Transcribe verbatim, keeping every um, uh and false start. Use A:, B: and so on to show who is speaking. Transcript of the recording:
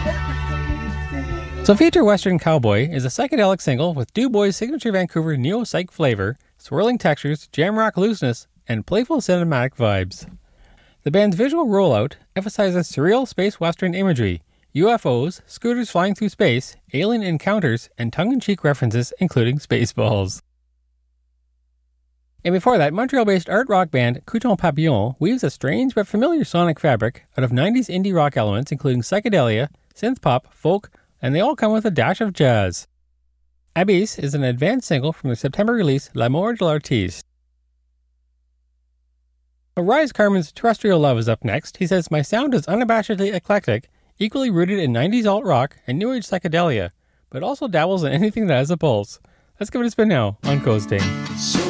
A: So Future Western Cowboy is a psychedelic single with DuBois' signature Vancouver neo-psych flavor, swirling textures, jam rock looseness, and playful cinematic vibes. The band's visual rollout emphasizes surreal space western imagery, U F Os, scooters flying through space, alien encounters, and tongue-in-cheek references including Spaceballs. And before that, Montreal-based art rock band Couton Papillon weaves a strange but familiar sonic fabric out of nineties indie rock elements including psychedelia, synth-pop, folk, and they all come with a dash of jazz. Abyss is an advanced single from their September release L'amour de l'artiste. Rise Carmen's Terrestrial Love is up next. He says, "My sound is unabashedly eclectic, equally rooted in nineties alt-rock and new age psychedelia, but also dabbles in anything that has a pulse." Let's give it a spin now on Coasting.
B: So